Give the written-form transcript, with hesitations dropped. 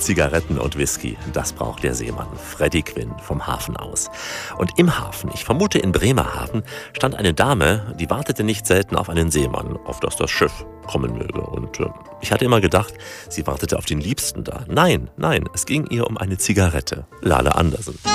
Zigaretten und Whisky, das braucht der Seemann. Freddy Quinn vom Hafen aus. Und im Hafen, ich vermute in Bremerhaven, stand eine Dame, die wartete nicht selten auf einen Seemann, auf das das Schiff kommen möge. Und ich hatte immer gedacht, sie wartete auf den Liebsten da. Nein, es ging ihr um eine Zigarette. Lale Andersen.